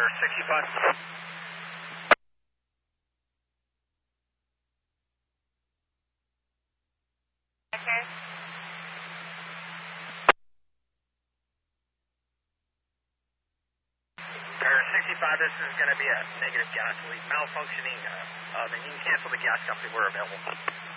65. Okay. Air 65, this is going to be a negative gas leak, malfunctioning oven. You can cancel the gas company. We're available.